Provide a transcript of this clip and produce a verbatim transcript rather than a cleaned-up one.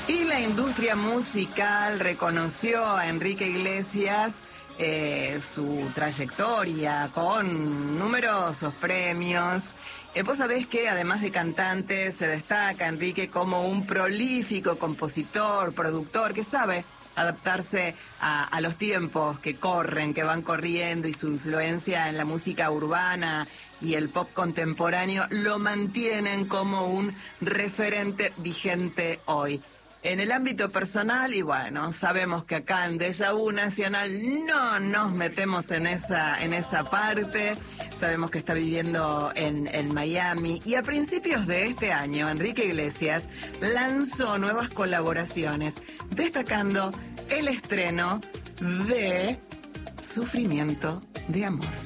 Y la industria musical reconoció a Enrique Iglesias eh, su trayectoria con numerosos premios. Eh, vos sabés que además de cantante se destaca Enrique como un prolífico compositor, productor que sabe adaptarse a, a los tiempos que corren, que van corriendo, y su influencia en la música urbana y el pop contemporáneo lo mantienen como un referente vigente hoy. En el ámbito personal, y bueno, sabemos que acá en Déjà Vu Nacional no nos metemos en esa, en esa parte. Sabemos que está viviendo en, en Miami. Y a principios de este año, Enrique Iglesias lanzó nuevas colaboraciones, destacando el estreno de Sufrimiento de Amor.